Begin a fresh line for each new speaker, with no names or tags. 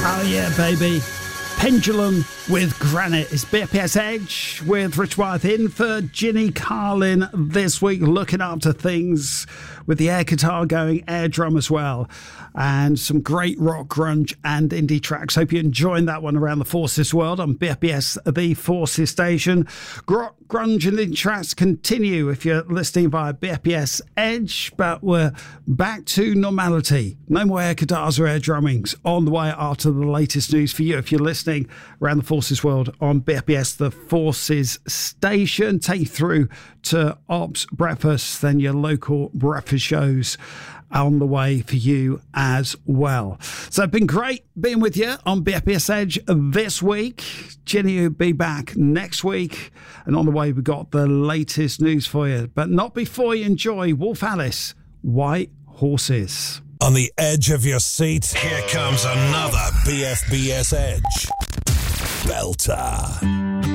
Oh yeah, baby. Pendulum with Granite. It's BFBS Edge with Rich Wyeth in for Ginny Carlin this week, looking after things with the air guitar going, air drum as well, and some great rock, grunge and indie tracks. Hope you're enjoying that one around the Forces world on BFBS, the Forces station. Grunge and indie tracks continue if you're listening via BFBS Edge, but we're back to normality. No more air guitars or air drummings on the way after the latest news for you if you're listening around the Forces world on BFBS, the Forces station. Take you through to Ops Breakfast, then your local breakfast shows on the way for you as well. So it's been great being with you on BFBS Edge this week. Ginny will be back next week. And on the way, we've got the latest news for you. But not before you enjoy Wolf Alice, White Horses.
On the edge of your seat, here comes another BFBS Edge belter.